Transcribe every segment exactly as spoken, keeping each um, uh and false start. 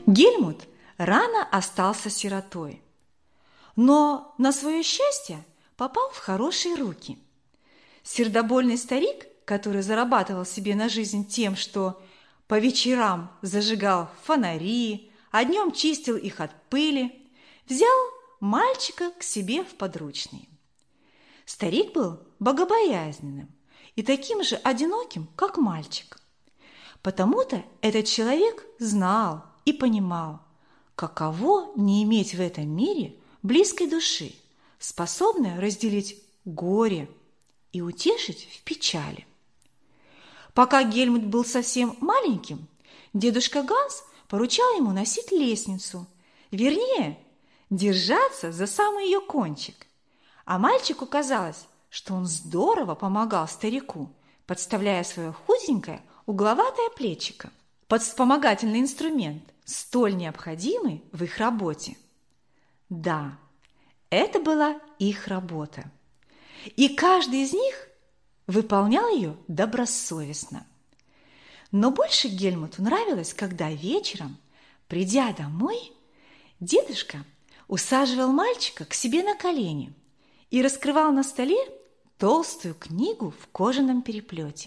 Гельмут рано остался сиротой, но на свое счастье попал в хорошие руки. Сердобольный старик, который зарабатывал себе на жизнь тем, что по вечерам зажигал фонари, а днем чистил их от пыли, взял мальчика к себе в подручные. Старик был богобоязненным и таким же одиноким, как мальчик. Потому-то этот человек знал и понимал, каково не иметь в этом мире близкой души, способной разделить горе и утешить в печали. Пока Гельмут был совсем маленьким, дедушка Ганс поручал ему носить лестницу, вернее, держаться за самый ее кончик. А мальчику казалось, что он здорово помогал старику, подставляя свое худенькое угловатое плечико под вспомогательный инструмент, столь необходимый в их работе. Да, это была их работа, и каждый из них выполнял ее добросовестно. Но больше Гельмуту нравилось, когда вечером, придя домой, дедушка усаживал мальчика к себе на колени и раскрывал на столе толстую книгу в кожаном переплете.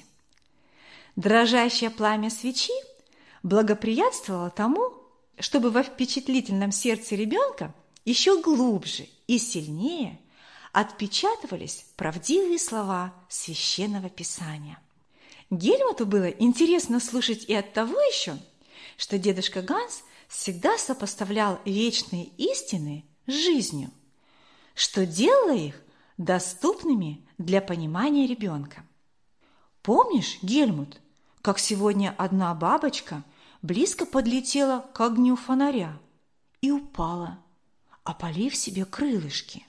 Дрожащее пламя свечи благоприятствовало тому, чтобы во впечатлительном сердце ребенка еще глубже и сильнее отпечатывались правдивые слова Священного Писания. Гельмуту было интересно слушать и от того еще, что дедушка Ганс всегда сопоставлял вечные истины с жизнью, что делало их доступными для понимания ребенка. Помнишь, Гельмут, как сегодня одна бабочка близко подлетела к огню фонаря и упала, опалив себе крылышки?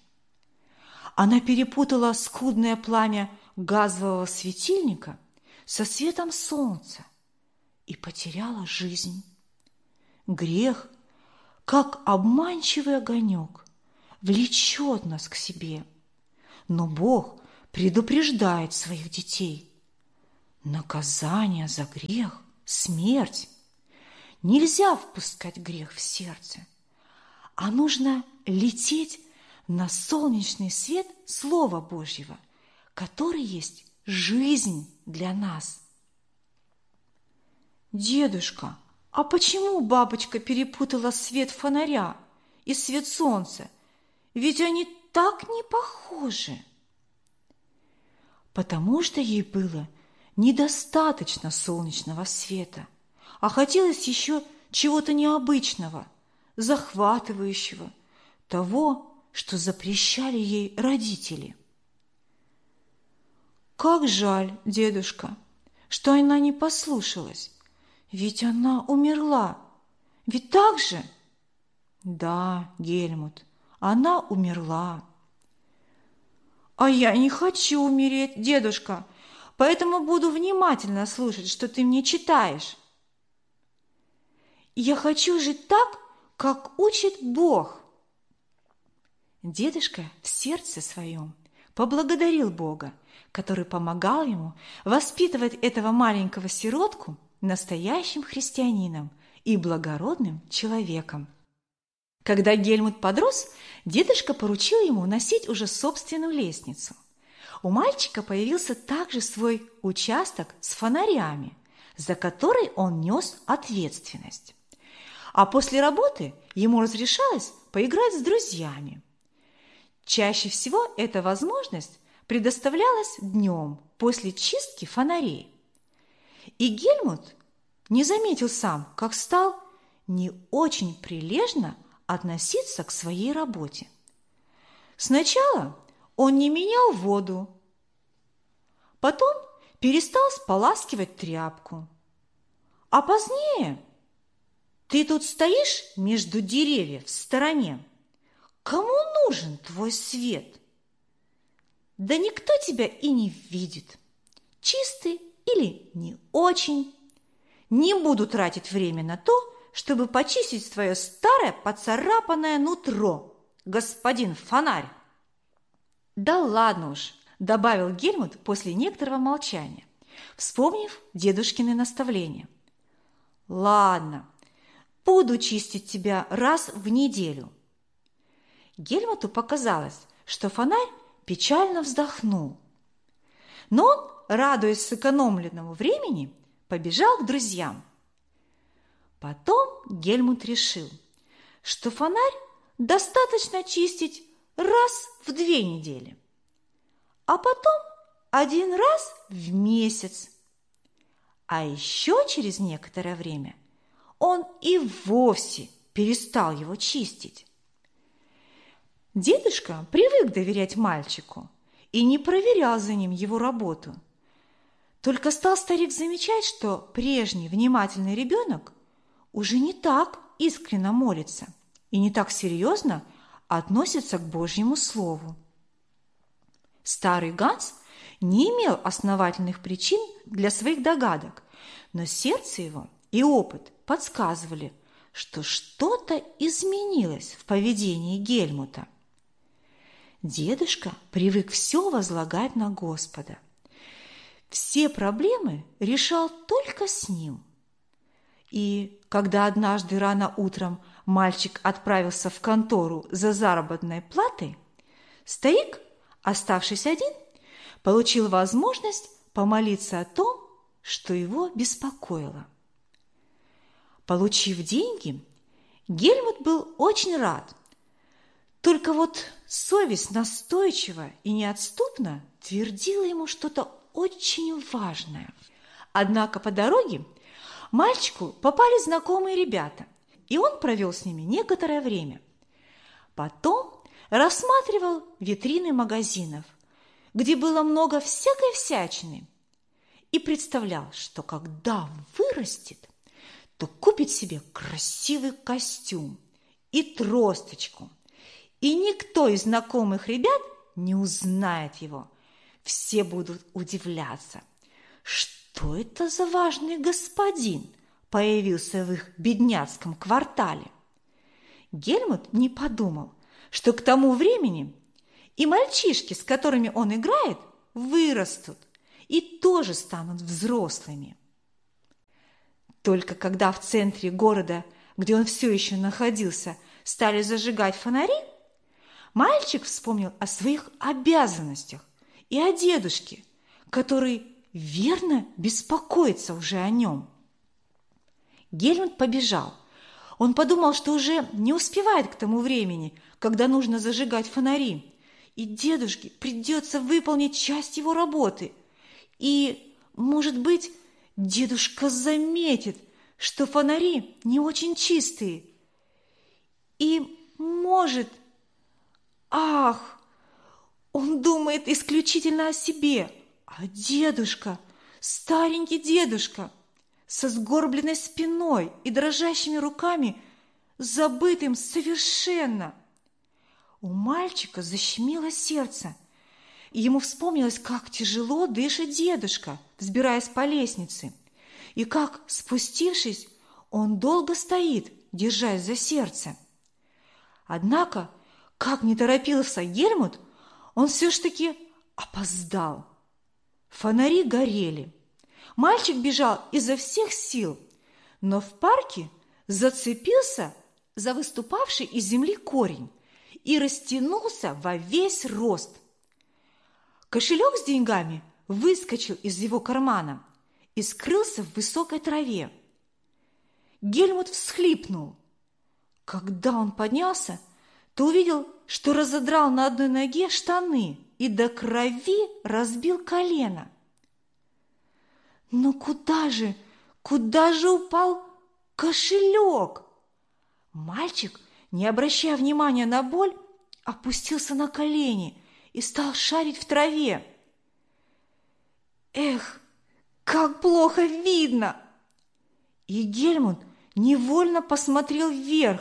Она перепутала скудное пламя газового светильника со светом солнца и потеряла жизнь. Грех, как обманчивый огонек, влечет нас к себе, но Бог предупреждает своих детей. Наказание за грех – смерть. Нельзя впускать грех в сердце, а нужно лететь на солнечный свет Слова Божьего, который есть жизнь для нас. Дедушка, а почему бабочка перепутала свет фонаря и свет солнца? Ведь они так не похожи. Потому что ей было недостаточно солнечного света, а хотелось еще чего-то необычного, захватывающего, того, что запрещали ей родители. Как жаль, дедушка, что она не послушалась, ведь она умерла. Ведь так же? Да, Гельмут, она умерла. А я не хочу умереть, дедушка, поэтому буду внимательно слушать, что ты мне читаешь. Я хочу жить так, как учит Бог. Дедушка в сердце своем поблагодарил Бога, который помогал ему воспитывать этого маленького сиротку настоящим христианином и благородным человеком. Когда Гельмут подрос, дедушка поручил ему носить уже собственную лестницу. У мальчика появился также свой участок с фонарями, за который он нес ответственность. А после работы ему разрешалось поиграть с друзьями. Чаще всего эта возможность предоставлялась днем после чистки фонарей. И Гельмут не заметил сам, как стал не очень прилежно относиться к своей работе. Сначала он не менял воду, потом перестал споласкивать тряпку, а позднее: «Ты тут стоишь между деревьев в стороне. Кому нужен твой свет? Да никто тебя и не видит. Чистый или не очень. Не буду тратить время на то, чтобы почистить твое старое поцарапанное нутро, господин фонарь». «Да ладно уж», – добавил Гельмут после некоторого молчания, вспомнив дедушкины наставления. «Ладно, буду чистить тебя раз в неделю». Гельмуту показалось, что фонарь печально вздохнул. Но он, радуясь сэкономленному времени, побежал к друзьям. Потом Гельмут решил, что фонарь достаточно чистить раз в две недели, а потом один раз в месяц. А еще через некоторое время он и вовсе перестал его чистить. Дедушка привык доверять мальчику и не проверял за ним его работу. Только стал старик замечать, что прежний внимательный ребенок уже не так искренно молится и не так серьезно относится к Божьему Слову. Старый Ганс не имел основательных причин для своих догадок, но сердце его и опыт подсказывали, что что-то изменилось в поведении Гельмута. Дедушка привык все возлагать на Господа. Все проблемы решал только с ним. И когда однажды рано утром мальчик отправился в контору за заработной платой, старик, оставшись один, получил возможность помолиться о том, что его беспокоило. Получив деньги, Гельмут был очень рад. Только вот совесть настойчиво и неотступно твердила ему что-то очень важное. Однако по дороге мальчику попали знакомые ребята, и он провел с ними некоторое время. Потом рассматривал витрины магазинов, где было много всякой всячины, и представлял, что когда вырастет, то купит себе красивый костюм и тросточку, и никто из знакомых ребят не узнает его. Все будут удивляться, что это за важный господин появился в их бедняцком квартале. Гельмут не подумал, что к тому времени и мальчишки, с которыми он играет, вырастут и тоже станут взрослыми. Только когда в центре города, где он все еще находился, стали зажигать фонари, мальчик вспомнил о своих обязанностях и о дедушке, который верно беспокоится уже о нем. Гельмут побежал. Он подумал, что уже не успевает к тому времени, когда нужно зажигать фонари, и дедушке придется выполнить часть его работы. И, может быть, дедушка заметит, что фонари не очень чистые. И, может, ах, он думает исключительно о себе, а дедушка, старенький дедушка, со сгорбленной спиной и дрожащими руками, забытым совершенно. У мальчика защемило сердце. Ему вспомнилось, как тяжело дышит дедушка, взбираясь по лестнице, и как, спустившись, он долго стоит, держась за сердце. Однако, как не торопился Гельмут, он все ж таки опоздал. Фонари горели. Мальчик бежал изо всех сил, но в парке зацепился за выступавший из земли корень и растянулся во весь рост. Кошелек с деньгами выскочил из его кармана и скрылся в высокой траве. Гельмут всхлипнул. Когда он поднялся, то увидел, что разодрал на одной ноге штаны и до крови разбил колено. Но куда же, куда же упал кошелек? Мальчик, не обращая внимания на боль, опустился на колени и стал шарить в траве. Эх, как плохо видно! И Гельмут невольно посмотрел вверх.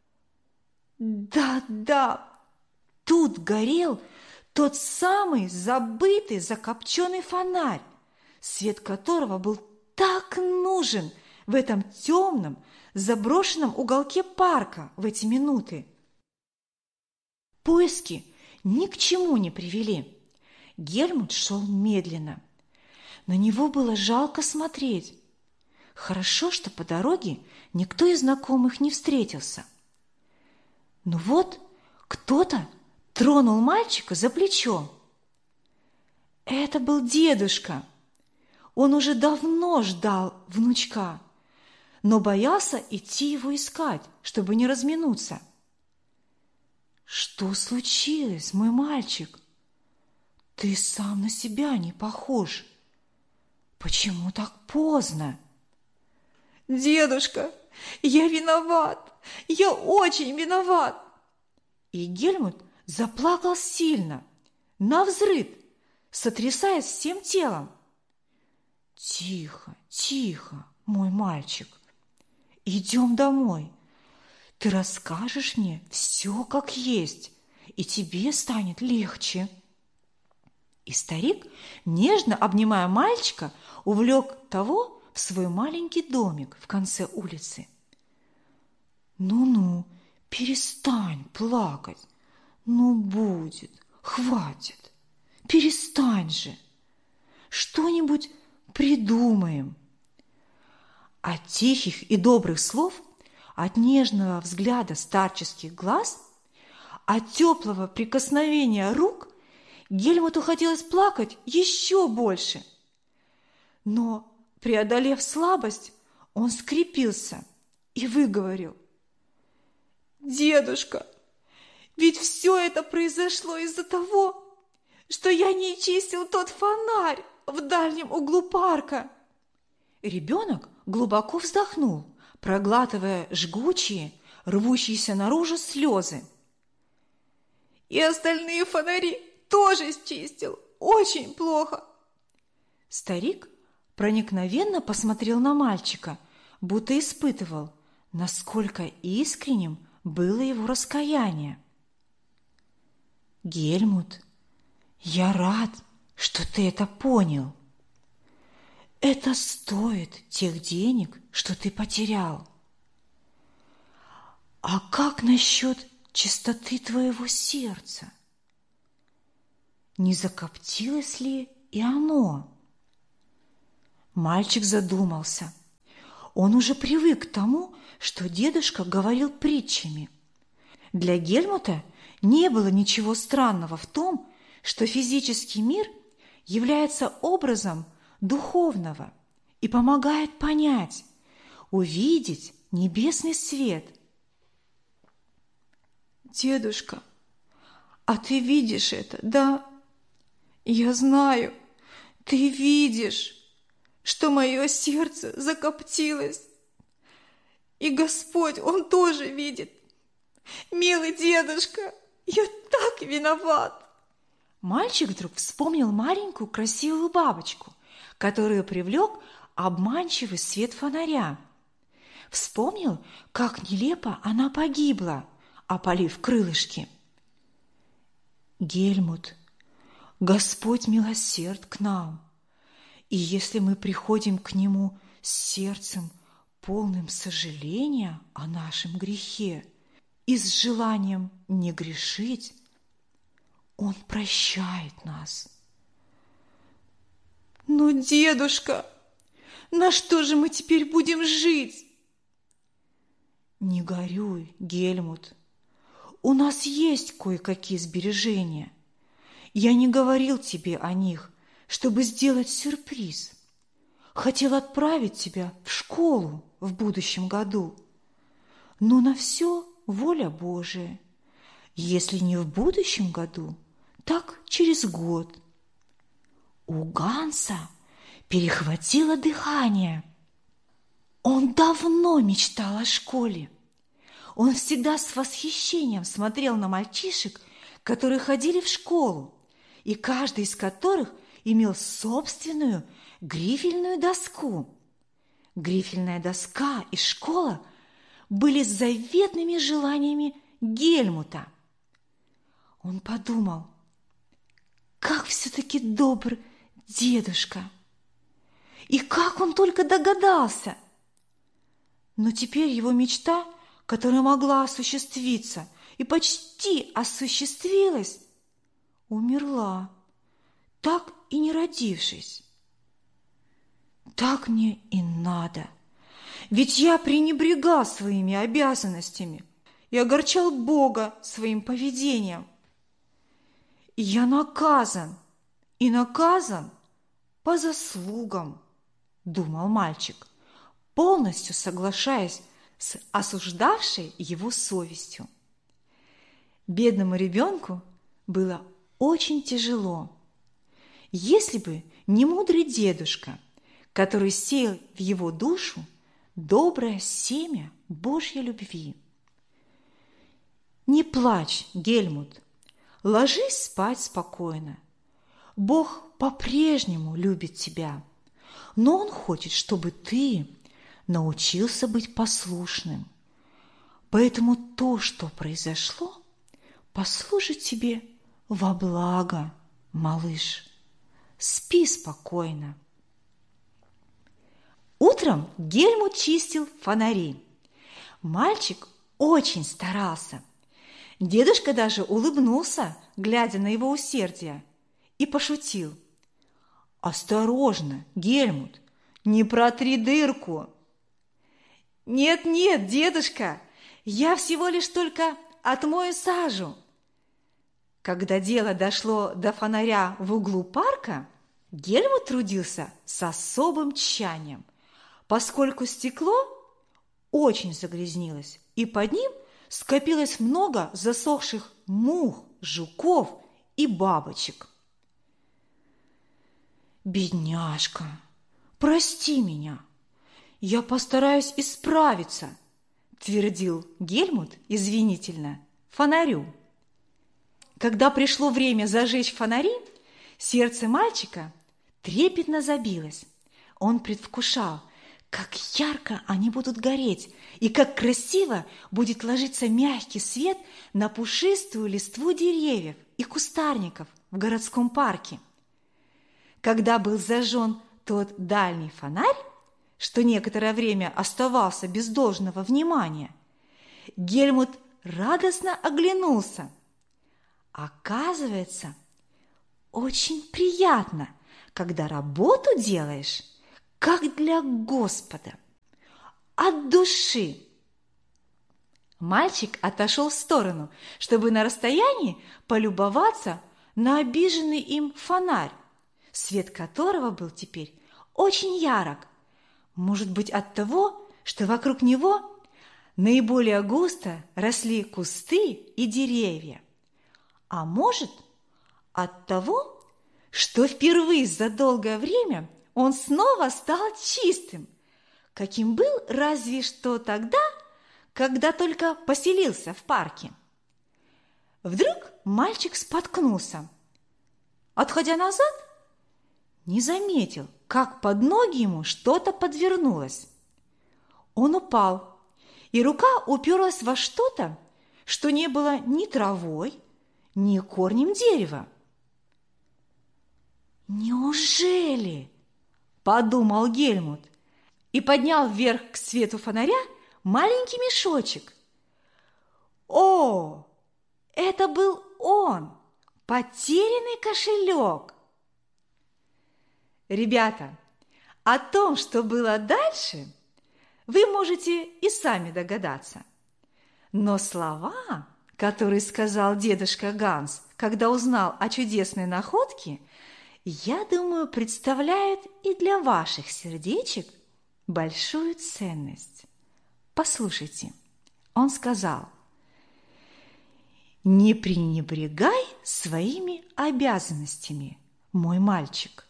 Да-да, тут горел тот самый забытый закопченный фонарь, свет которого был так нужен в этом темном, заброшенном уголке парка в эти минуты. Поиски ни к чему не привели. Гельмут шел медленно. На него было жалко смотреть. Хорошо, что по дороге никто из знакомых не встретился. Но вот кто-то тронул мальчика за плечо. Это был дедушка. Он уже давно ждал внучка, но боялся идти его искать, чтобы не разминуться. «Что случилось, мой мальчик? Ты сам на себя не похож. Почему так поздно?» «Дедушка, я виноват! Я очень виноват!» И Гельмут заплакал сильно, навзрыд, сотрясаясь всем телом. «Тихо, тихо, мой мальчик. Идем домой. Ты расскажешь мне все как есть, и тебе станет легче». И старик, нежно обнимая мальчика, увлек того в свой маленький домик в конце улицы. «Ну-ну, перестань плакать. Ну, будет, хватит. Перестань же. Что-нибудь придумаем». От тихих и добрых слов, от нежного взгляда старческих глаз, от теплого прикосновения рук Гельмуту хотелось плакать еще больше. Но, преодолев слабость, он скрепился и выговорил: «Дедушка, ведь все это произошло из-за того, что я не чистил тот фонарь в дальнем углу парка». Ребенок глубоко вздохнул, проглатывая жгучие, рвущиеся наружу слезы. «И остальные фонари тоже счистил. Очень плохо». Старик проникновенно посмотрел на мальчика, будто испытывал, насколько искренним было его раскаяние. «Гельмут, я рад, что ты это понял. Это стоит тех денег, что ты потерял. А как насчет чистоты твоего сердца? Не закоптилось ли и оно?» Мальчик задумался. Он уже привык к тому, что дедушка говорил притчами. Для Гельмута не было ничего странного в том, что физический мир является образом духовного и помогает понять, увидеть небесный свет. «Дедушка, а ты видишь это, да? Я знаю, ты видишь, что мое сердце закоптилось. И Господь, Он тоже видит. Милый дедушка, я так виноват!» Мальчик вдруг вспомнил маленькую красивую бабочку, которую привлек обманчивый свет фонаря. Вспомнил, как нелепо она погибла, опалив крылышки. «Гельмут, Господь милосерд к нам, и если мы приходим к Нему с сердцем, полным сожаления о нашем грехе и с желанием не грешить, Он прощает нас». «Но, дедушка, на что же мы теперь будем жить?» «Не горюй, Гельмут. У нас есть кое-какие сбережения. Я не говорил тебе о них, чтобы сделать сюрприз. Хотел отправить тебя в школу в будущем году. Но на все воля Божия. Если не в будущем году, так через год». У Ганса перехватило дыхание. Он давно мечтал о школе. Он всегда с восхищением смотрел на мальчишек, которые ходили в школу, и каждый из которых имел собственную грифельную доску. Грифельная доска и школа были заветными желаниями Гельмута. Он подумал, как все-таки добр дедушка, и как он только догадался. Но теперь его мечта, которая могла осуществиться и почти осуществилась, умерла, так и не родившись. «Так мне и надо», Ведь я пренебрегал своими обязанностями и огорчал Бога своим поведением. И я наказан, и наказан по заслугам, думал мальчик, полностью соглашаясь с осуждавшей его совестью. Бедному ребенку было очень тяжело. Если бы не мудрый дедушка, который сеял в его душу доброе семя Божьей любви. Не плачь, Гельмут, ложись спать спокойно. Бог по-прежнему любит тебя, но Он хочет, чтобы ты научился быть послушным. Поэтому то, что произошло, послужит тебе во благо, малыш. Спи спокойно. Утром Гельмут чистил фонари. Мальчик очень старался. Дедушка даже улыбнулся, глядя на его усердие, и пошутил. «Осторожно, Гельмут, не протри дырку!» «Нет-нет, дедушка, я всего лишь только отмою сажу». Когда дело дошло до фонаря в углу парка, Гельмут трудился с особым тщанием, поскольку стекло очень загрязнилось, и под ним скопилось много засохших мух, жуков и бабочек. «Бедняжка, прости меня, я постараюсь исправиться», твердил Гельмут извинительно фонарю. Когда пришло время зажечь фонари, сердце мальчика трепетно забилось. Он предвкушал, как ярко они будут гореть и как красиво будет ложиться мягкий свет на пушистую листву деревьев и кустарников в городском парке. Когда был зажжен тот дальний фонарь, что некоторое время оставался без должного внимания, Гельмут радостно оглянулся. Оказывается, очень приятно, когда работу делаешь, как для Господа, от души. Мальчик отошел в сторону, чтобы на расстоянии полюбоваться на обиженный им фонарь, свет которого был теперь очень ярок. Может быть, от того, что вокруг него наиболее густо росли кусты и деревья. А может, от того, что впервые за долгое время он снова стал чистым, каким был разве что тогда, когда только поселился в парке. Вдруг мальчик споткнулся. Отходя назад, не заметил, как под ноги ему что-то подвернулось. Он упал, и рука уперлась во что-то, что не было ни травой, ни корнем дерева. «Неужели?» – подумал Гельмут и поднял вверх к свету фонаря маленький мешочек. О, это был он, потерянный кошелек! Ребята, о том, что было дальше, вы можете и сами догадаться. Но слова, которые сказал дедушка Ганс, когда узнал о чудесной находке, я думаю, представляют и для ваших сердечек большую ценность. Послушайте, он сказал: «Не пренебрегай своими обязанностями, мой мальчик.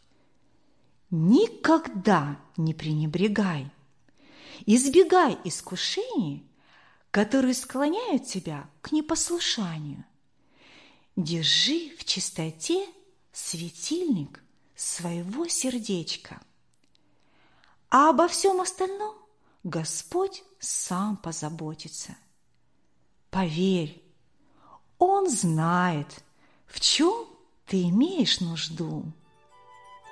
Никогда не пренебрегай. Избегай искушений, которые склоняют тебя к непослушанию. Держи в чистоте светильник своего сердечка. А обо всем остальном Господь сам позаботится. Поверь, Он знает, в чем ты имеешь нужду».